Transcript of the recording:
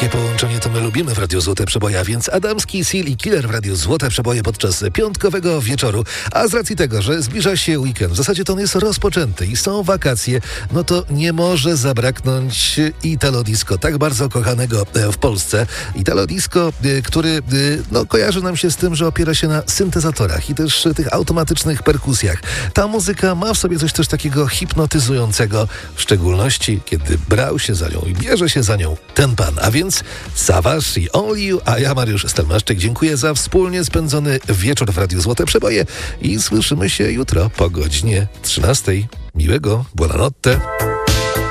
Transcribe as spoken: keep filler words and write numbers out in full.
Takie połączenie to my lubimy w Radiu Złote Przeboje, a więc Adamski, Seal i Killer w Radiu Złote Przeboje podczas piątkowego wieczoru. A z racji tego, że zbliża się weekend, w zasadzie to on jest rozpoczęty i są wakacje, no to nie może zabraknąć Italo Disco, tak bardzo kochanego w Polsce. Italo Disco, który no, kojarzy nam się z tym, że opiera się na syntezatorach i też tych automatycznych perkusjach. Ta muzyka ma w sobie coś też takiego hipnotyzującego, w szczególności kiedy brał się za nią i bierze się za nią ten pan, a więc Savage i Only You, a ja, Mariusz Stelmaszczyk, dziękuję za wspólnie spędzony wieczór w Radiu Złote Przeboje i słyszymy się jutro po godzinie trzynastej. Miłego, buonanotte.